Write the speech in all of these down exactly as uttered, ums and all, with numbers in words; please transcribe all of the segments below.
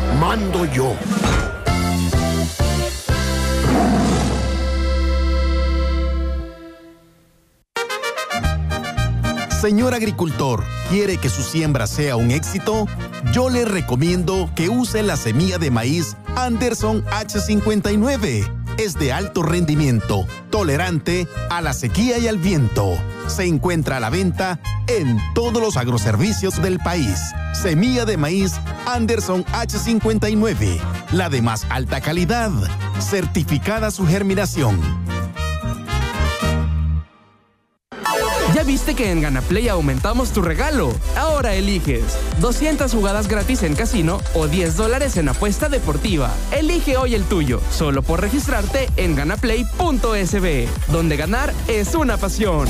mando yo. Señor agricultor, ¿quiere que su siembra sea un éxito? Yo le recomiendo que use la semilla de maíz Anderson H cincuenta y nueve. Es de alto rendimiento, tolerante a la sequía y al viento. Se encuentra a la venta en todos los agroservicios del país. Semilla de maíz Anderson H cincuenta y nueve, la de más alta calidad, certificada su germinación. ¿Ya viste que en Ganaplay aumentamos tu regalo? Ahora eliges doscientas jugadas gratis en casino o diez dólares en apuesta deportiva. Elige hoy el tuyo, solo por registrarte en ganaplay punto es be, donde ganar es una pasión.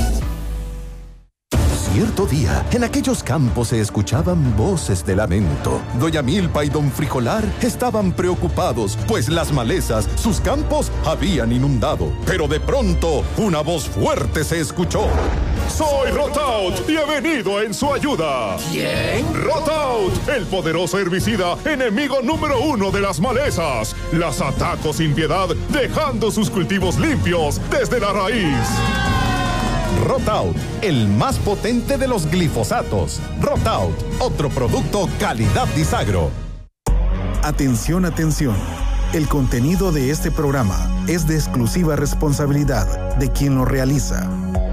Cierto día, en aquellos campos se escuchaban voces de lamento. Doña Milpa y don Frijolar estaban preocupados, pues las malezas sus campos habían inundado. Pero de pronto, una voz fuerte se escuchó. ¡Soy Rotaut y he venido en su ayuda! ¿Quién? Rotaut, el poderoso herbicida, enemigo número uno de las malezas. Las ataco sin piedad, dejando sus cultivos limpios desde la raíz. Rotaut, el más potente de los glifosatos. Rotaut, otro producto calidad Disagro. Atención, atención. El contenido de este programa es de exclusiva responsabilidad de quien lo realiza.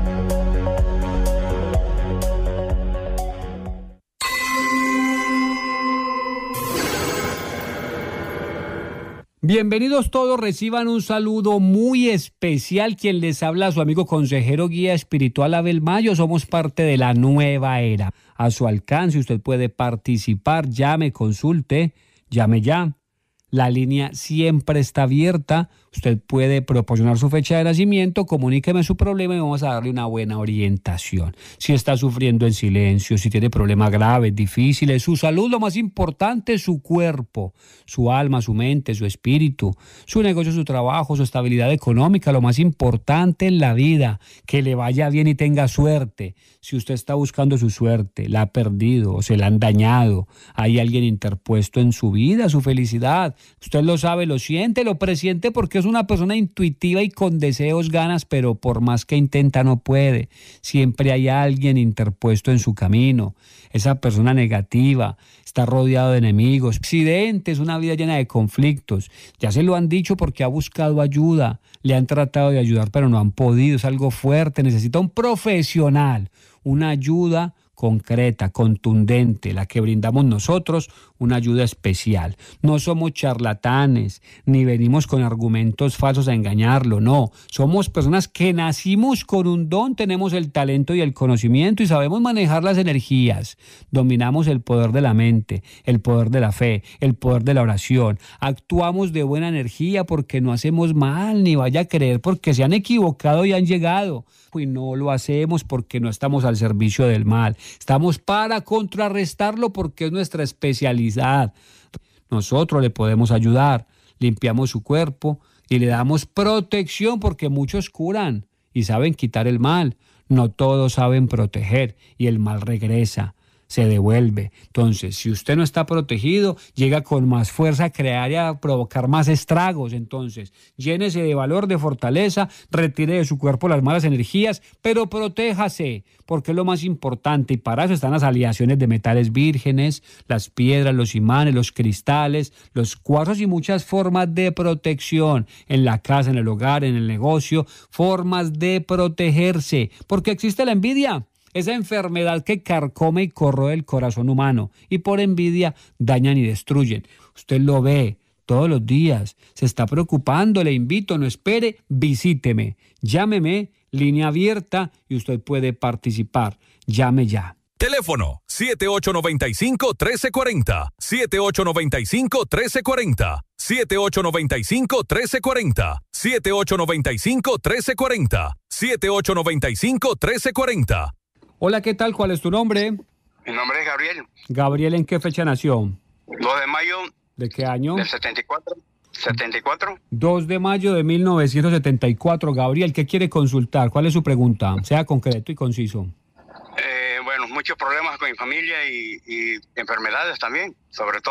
Bienvenidos todos, reciban un saludo muy especial. Quien les habla, su amigo consejero guía espiritual Abel Mayo. Somos parte de la nueva era. A su alcance usted puede participar, llame, consulte, llame ya. La línea siempre está abierta. Usted puede proporcionar su fecha de nacimiento, comuníqueme su problema y vamos a darle una buena orientación. Si está sufriendo en silencio, si tiene problemas graves, difíciles, su salud, lo más importante, su cuerpo, su alma, su mente, su espíritu, su negocio, su trabajo, su estabilidad económica, lo más importante en la vida, que le vaya bien y tenga suerte. Si usted está buscando su suerte, la ha perdido o se la han dañado, hay alguien interpuesto en su vida, su felicidad, usted lo sabe, lo siente, lo presiente porque es una persona intuitiva y con deseos, ganas, pero por más que intenta no puede. Siempre hay alguien interpuesto en su camino. Esa persona negativa está rodeado de enemigos, accidentes, una vida llena de conflictos. Ya se lo han dicho porque ha buscado ayuda, le han tratado de ayudar pero no han podido. Es algo fuerte, necesita un profesional, una ayuda concreta, contundente, la que brindamos nosotros, una ayuda especial. No somos charlatanes, ni venimos con argumentos falsos a engañarlo, no. Somos personas que nacimos con un don, tenemos el talento y el conocimiento y sabemos manejar las energías. Dominamos el poder de la mente, el poder de la fe, el poder de la oración. Actuamos de buena energía porque no hacemos mal, ni vaya a creer porque se han equivocado y han llegado. Y no lo hacemos porque no estamos al servicio del mal. Estamos para contrarrestarlo porque es nuestra especialidad. Nosotros le podemos ayudar, limpiamos su cuerpo y le damos protección porque muchos curan y saben quitar el mal. No todos saben proteger y el mal regresa, se devuelve. Entonces, si usted no está protegido, llega con más fuerza a crear y a provocar más estragos. Entonces, llénese de valor, de fortaleza, retire de su cuerpo las malas energías, pero protéjase, porque es lo más importante. Y para eso están las aleaciones de metales vírgenes, las piedras, los imanes, los cristales, los cuarzos y muchas formas de protección en la casa, en el hogar, en el negocio, formas de protegerse, porque existe la envidia. Esa enfermedad que carcome y corroe el corazón humano y por envidia dañan y destruyen. Usted lo ve todos los días, se está preocupando, le invito, no espere, visíteme, llámeme, línea abierta y usted puede participar. Llame ya. Teléfono siete ocho nueve cinco, uno tres cuatro cero, siete ocho nueve cinco, uno tres cuatro cero, siete ocho nueve cinco, uno tres cuatro cero, siete ocho nueve cinco, uno tres cuatro cero, siete ocho nueve cinco, uno tres cuatro cero. Hola, ¿qué tal? ¿Cuál es tu nombre? Mi nombre es Gabriel. Gabriel, ¿en qué fecha nació? dos de mayo. ¿De qué año? Del setenta y cuatro. setenta y cuatro. dos de mayo de mil novecientos setenta y cuatro. Gabriel, ¿qué quiere consultar? ¿Cuál es su pregunta? Sea concreto y conciso. Eh, bueno, muchos problemas con mi familia y, y enfermedades también, sobre todo.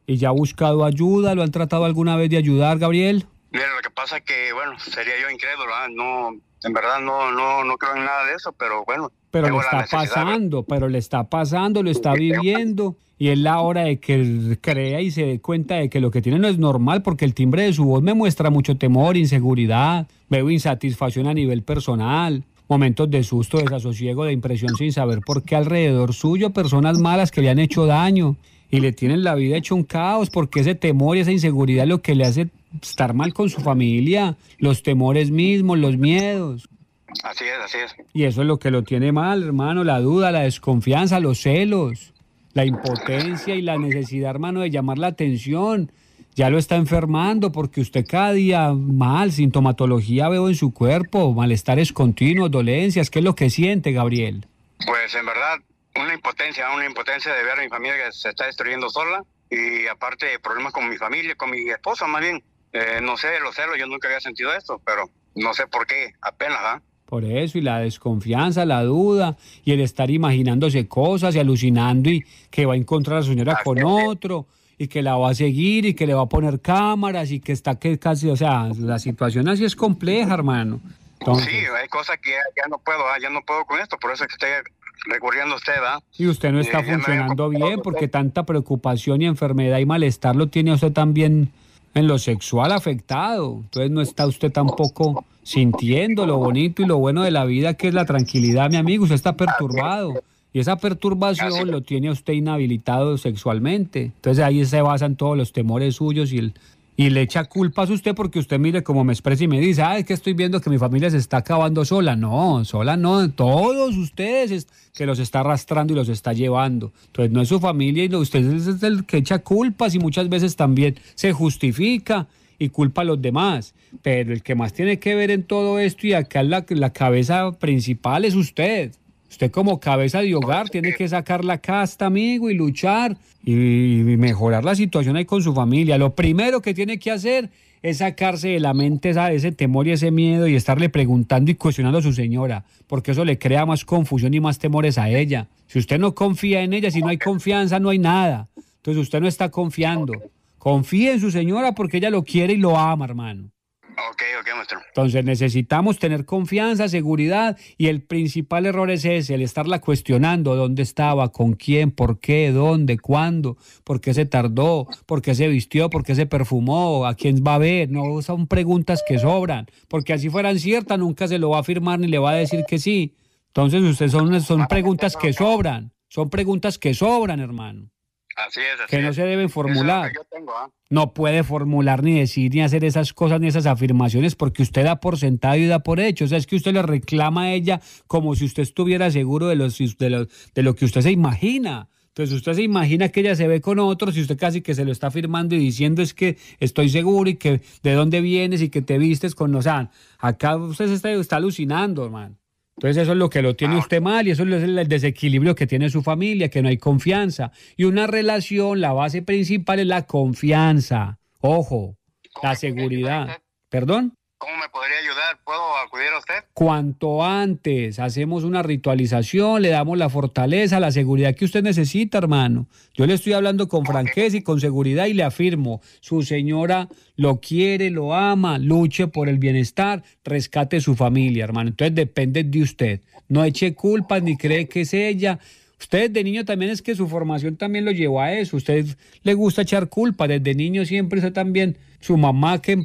¿Y ya ha buscado ayuda? ¿Lo han tratado alguna vez de ayudar, Gabriel? Mira, lo que pasa es que, bueno, sería yo incrédulo, ¿ah? No, en verdad no, no, no creo en nada de eso, pero bueno. Pero le está pasando, pero le está pasando, lo está viviendo, y es la hora de que crea y se dé cuenta de que lo que tiene no es normal, porque el timbre de su voz me muestra mucho temor, inseguridad, veo insatisfacción a nivel personal, momentos de susto, desasosiego, de impresión sin saber por qué alrededor suyo personas malas que le han hecho daño y le tienen la vida hecho un caos, porque ese temor y esa inseguridad es lo que le hace estar mal con su familia, los temores mismos, los miedos. Así es, así es. Y eso es lo que lo tiene mal, hermano, la duda, la desconfianza, los celos, la impotencia y la necesidad, hermano, de llamar la atención. Ya lo está enfermando porque usted cada día mal, sintomatología veo en su cuerpo, malestares continuos, dolencias. ¿Qué es lo que siente, Gabriel? Pues en verdad, una impotencia, una impotencia de ver a mi familia que se está destruyendo sola y aparte problemas con mi familia, con mi esposa más bien. Eh, no sé, los celos, yo nunca había sentido esto, pero no sé por qué, apenas, ¿ah? Por eso, y la desconfianza, la duda, y el estar imaginándose cosas y alucinando y que va a encontrar a su señora Así con es. otro, y que la va a seguir y que le va a poner cámaras y que está que casi, o sea, la situación así es compleja, hermano. Entonces, sí, hay cosas que ya, ya no puedo, ¿ah? ya no puedo con esto, por eso es que estoy recurriendo a usted, ¿ah? Y usted no está eh, funcionando bien porque tanta preocupación y enfermedad y malestar lo tiene usted también en lo sexual afectado. Entonces no está usted tampoco sintiendo lo bonito y lo bueno de la vida, que es la tranquilidad, mi amigo. Usted está perturbado y esa perturbación lo tiene a usted inhabilitado sexualmente. Entonces ahí se basan todos los temores suyos y el y le echa culpas a usted porque usted mire cómo me expresa y me dice, ah, es que estoy viendo que mi familia se está acabando sola. No, sola no, todos ustedes es, que los está arrastrando y los está llevando. Entonces no es su familia y usted es el que echa culpas y muchas veces también se justifica y culpa a los demás. Pero el que más tiene que ver en todo esto y acá la, la cabeza principal es usted. Usted como cabeza de hogar tiene que sacar la casta, amigo, y luchar y mejorar la situación ahí con su familia. Lo primero que tiene que hacer es sacarse de la mente esa, ese temor y ese miedo y estarle preguntando y cuestionando a su señora, porque eso le crea más confusión y más temores a ella. Si usted no confía en ella, si no hay confianza, no hay nada. Entonces usted no está confiando. Confíe en su señora porque ella lo quiere y lo ama, hermano. Ok, ok, maestro. Entonces necesitamos tener confianza, seguridad, y el principal error es ese, el estarla cuestionando, dónde estaba, con quién, por qué, dónde, cuándo, por qué se tardó, por qué se vistió, por qué se perfumó, a quién va a ver. No, son preguntas que sobran, porque así fueran ciertas nunca se lo va a afirmar ni le va a decir que sí. Entonces ustedes son, son preguntas que sobran, son preguntas que sobran, hermano. Así es, así que no es. se deben formular. Es lo que yo tengo, ¿eh? No puede formular ni decir ni hacer esas cosas ni esas afirmaciones porque usted da por sentado y da por hecho. O sea, es que usted le reclama a ella como si usted estuviera seguro de, los, de, lo, de lo que usted se imagina. Entonces usted se imagina que ella se ve con otros y usted casi que se lo está afirmando y diciendo es que estoy seguro y que de dónde vienes y que te vistes con... O sea, acá usted se está, está alucinando, hermano. Entonces eso es lo que lo tiene usted mal y eso es el desequilibrio que tiene su familia, que no hay confianza. Y una relación, la base principal es la confianza. Ojo, la seguridad. ¿Perdón? ¿Cómo me podría ayudar? ¿Puedo acudir a usted? Cuanto antes hacemos una ritualización, le damos la fortaleza, la seguridad que usted necesita, hermano. Yo le estoy hablando con franqueza y con seguridad y le afirmo, su señora lo quiere, lo ama, luche por el bienestar, rescate su familia, hermano. Entonces depende de usted. No eche culpas ni cree que es ella. Usted de niño también es que su formación también lo llevó a eso. Usted le gusta echar culpa. Desde niño siempre usted también, su mamá, que,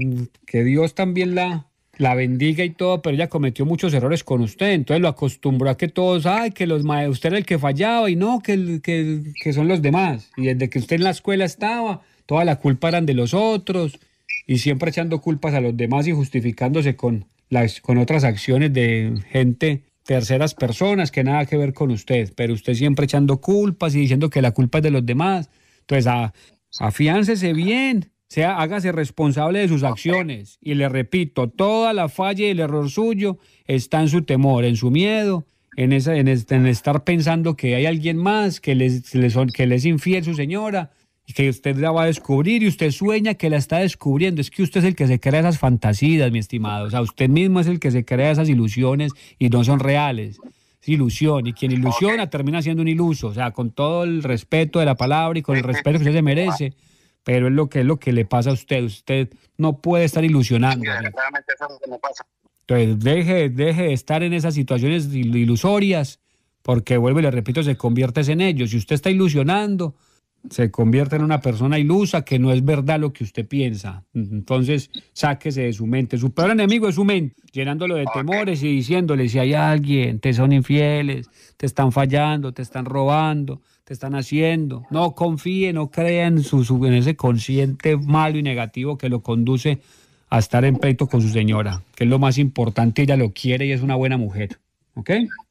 que Dios también la, la bendiga y todo, pero ella cometió muchos errores con usted. Entonces lo acostumbró a que todos, ay, que los usted era el que fallaba y no, que, que, que son los demás. Y desde que usted en la escuela estaba, toda la culpa eran de los otros y siempre echando culpas a los demás y justificándose con, las, con otras acciones de gente, terceras personas que nada que ver con usted, pero usted siempre echando culpas y diciendo que la culpa es de los demás. Entonces, a, afiáncese bien, sea, hágase responsable de sus acciones. Y le repito, toda la falla y el error suyo está en su temor, en su miedo, en, esa, en, este, en estar pensando que hay alguien más, que les, les, que les es infiel su señora, y que usted la va a descubrir y usted sueña que la está descubriendo. Es que usted es el que se crea esas fantasías, mi estimado. O sea, usted mismo es el que se crea esas ilusiones y no son reales. Es ilusión, y quien ilusiona okay. termina siendo un iluso, o sea, con todo el respeto de la palabra y con el respeto que usted se merece, pero es lo que es lo que le pasa a usted. Usted no puede estar ilusionando. Sí, realmente eso es lo que me pasa. Entonces, deje, deje de estar en esas situaciones ilusorias, porque vuelvo y le repito, se convierte en ellos. Si usted está ilusionando, se convierte en una persona ilusa, que no es verdad lo que usted piensa. Entonces, sáquese de su mente. Su peor enemigo es su mente, llenándolo de okay. temores y diciéndole, si hay alguien, te son infieles, te están fallando, te están robando, te están haciendo. No confíe, no crea en, su, su, en ese consciente malo y negativo que lo conduce a estar en pleito con su señora, que es lo más importante. Ella lo quiere y es una buena mujer. ¿Ok?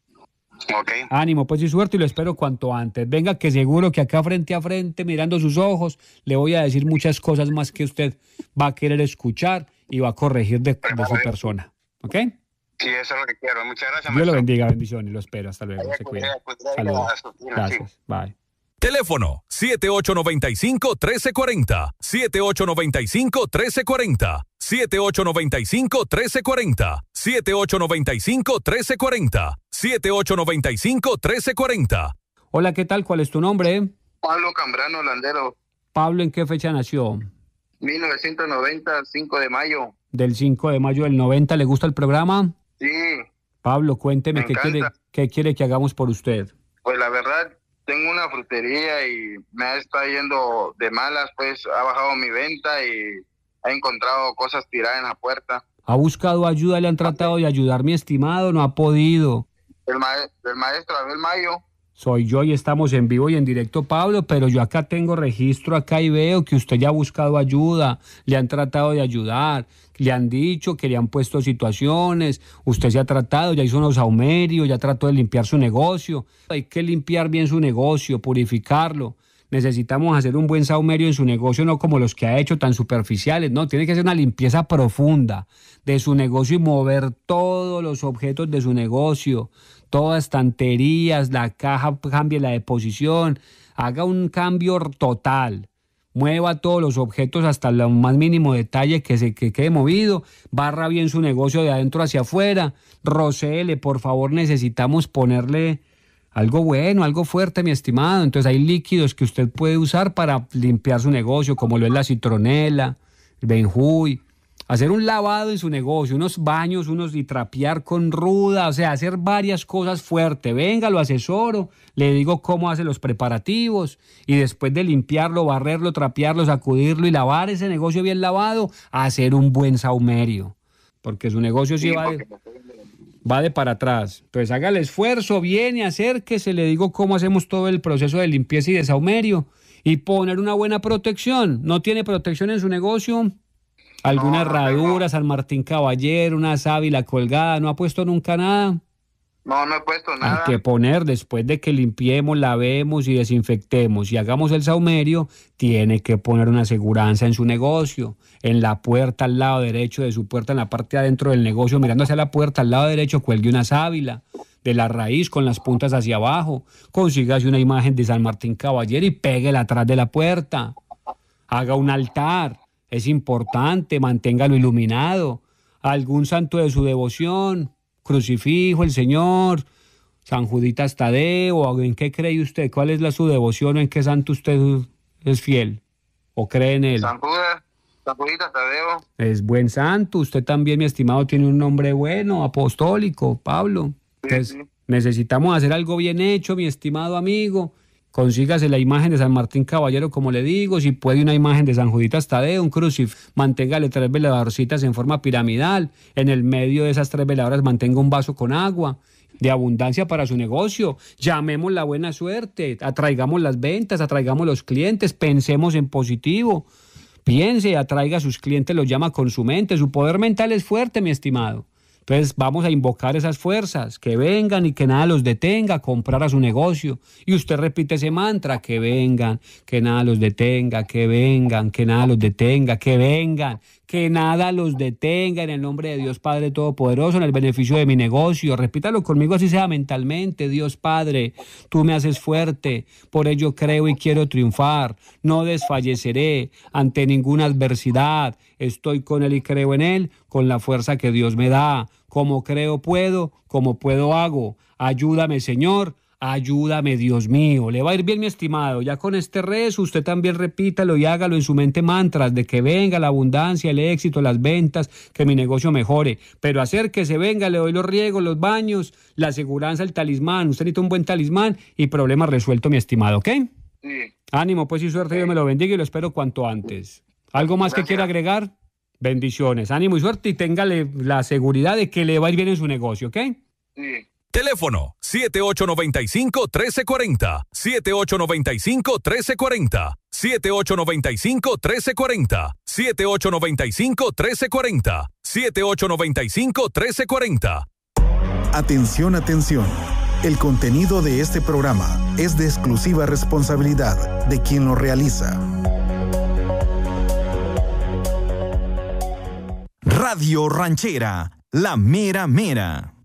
Ok. Ánimo, pues, y suerte, y lo espero cuanto antes. Venga, que seguro que acá frente a frente, mirando sus ojos, le voy a decir muchas cosas más que usted va a querer escuchar y va a corregir de, de su persona. ¿Ok? Sí, eso es lo que quiero. Muchas gracias. Dios lo bendiga, bendiciones, lo espero. Hasta luego. Se cuida. Saludos. Gracias. Bye. Teléfono siete ocho nueve cinco, uno tres cuatro cero, siete ocho nueve cinco, uno tres cuatro cero, siete ocho nueve cinco, uno tres cuatro cero, siete ocho nueve cinco, uno tres cuatro cero, siete ocho nueve cinco, uno tres cuatro cero. Hola, ¿qué tal? ¿Cuál es tu nombre? Pablo Cambrano Landero. Pablo, ¿en qué fecha nació? mil novecientos noventa, cinco de mayo. Del cinco de mayo del noventa, ¿le gusta el programa? Sí. Pablo, cuénteme, ¿qué quiere, qué quiere que hagamos por usted? Pues la verdad, tengo una frutería y me ha estado yendo de malas, pues ha bajado mi venta y ha encontrado cosas tiradas en la puerta. ¿Ha buscado ayuda? ¿Le han tratado de ayudar, mi estimado? No ha podido. El, ma el maestro Abel Mayo. Soy yo y estamos en vivo y en directo, Pablo, pero yo acá tengo registro acá y veo que usted ya ha buscado ayuda, le han tratado de ayudar, le han dicho que le han puesto situaciones, usted se ha tratado, ya hizo unos saumerios, ya trató de limpiar su negocio. Hay que limpiar bien su negocio, purificarlo. Necesitamos hacer un buen saumerio en su negocio, no como los que ha hecho tan superficiales, no, tiene que ser una limpieza profunda de su negocio y mover todos los objetos de su negocio, todas estanterías, la caja, cámbiela de posición, haga un cambio total, mueva todos los objetos hasta el más mínimo detalle que se que quede movido, barra bien su negocio de adentro hacia afuera, rocéele, por favor, necesitamos ponerle algo bueno, algo fuerte, mi estimado. Entonces hay líquidos que usted puede usar para limpiar su negocio, como lo es la citronela, el benjuy, hacer un lavado en su negocio, unos baños, unos y trapear con ruda, o sea, hacer varias cosas fuertes. Venga, lo asesoro, le digo cómo hace los preparativos y después de limpiarlo, barrerlo, trapearlo, sacudirlo y lavar ese negocio bien lavado, hacer un buen saumerio, porque su negocio sí, sí va de, va de para atrás. Entonces haga el esfuerzo, viene, acérquese, le digo cómo hacemos todo el proceso de limpieza y de saumerio y poner una buena protección. ¿No tiene protección en su negocio? ¿Alguna no, herradura, no. San Martín Caballero, una sábila colgada? ¿No ha puesto nunca nada? No, no he puesto nada. Hay que poner, después de que limpiemos, lavemos y desinfectemos y hagamos el saumerio, tiene que poner una aseguranza en su negocio, en la puerta al lado derecho de su puerta, en la parte de adentro del negocio, mirando hacia la puerta, al lado derecho cuelgue una sábila de la raíz con las puntas hacia abajo, consígase una imagen de San Martín Caballero y péguela atrás de la puerta, haga un altar. Es importante, manténgalo iluminado. Algún santo de su devoción, crucifijo, el Señor, San Juditas Tadeo, ¿en qué cree usted? ¿Cuál es la su devoción o en qué santo usted es fiel? ¿O cree en él? San Judas, San Juditas Tadeo. Es buen santo. Usted también, mi estimado, tiene un nombre bueno, apostólico, Pablo. Sí, Entonces, sí. necesitamos hacer algo bien hecho, mi estimado amigo. Consígase la imagen de San Martín Caballero, como le digo, si puede una imagen de San Juditas Tadeo, un crucifijo, manténgale tres veladorcitas en forma piramidal, en el medio de esas tres veladoras mantenga un vaso con agua, de abundancia para su negocio, llamemos la buena suerte, atraigamos las ventas, atraigamos los clientes, pensemos en positivo, piense, atraiga a sus clientes, los llama con su mente, su poder mental es fuerte, mi estimado. Entonces vamos a invocar esas fuerzas, que vengan y que nada los detenga a comprar a su negocio. Y usted repite ese mantra, que vengan, que nada los detenga, que vengan, que nada los detenga, que vengan, que nada los detenga en el nombre de Dios Padre Todopoderoso, en el beneficio de mi negocio. Repítalo conmigo así sea mentalmente. Dios Padre, tú me haces fuerte, por ello creo y quiero triunfar. No desfalleceré ante ninguna adversidad. Estoy con Él y creo en Él, con la fuerza que Dios me da, como creo puedo, como puedo hago. Ayúdame, Señor. Ayúdame, Dios mío. Le va a ir bien, mi estimado. Ya con este rezo, usted también repítalo y hágalo en su mente mantras de que venga la abundancia, el éxito, las ventas, que mi negocio mejore. Pero hacer que se venga, le doy los riegos, los baños, la aseguranza, el talismán. Usted necesita un buen talismán y problema resuelto, mi estimado, ¿ok? Sí. Ánimo, pues, y suerte. Dios me lo bendiga y lo espero cuanto antes. ¿Algo más Gracias. que quiera agregar? Bendiciones. Ánimo y suerte y téngale la seguridad de que le va a ir bien en su negocio, ¿ok? Sí. Teléfono siete ocho nueve cinco, uno tres cuatro cero, siete ocho nueve cinco, uno tres cuatro cero, siete ocho nueve cinco, uno tres cuatro cero, siete ocho nueve cinco, uno tres cuatro cero, siete ocho nueve cinco, uno tres cuatro cero. Atención, atención. El contenido de este programa es de exclusiva responsabilidad de quien lo realiza. Radio Ranchera, la mera mera.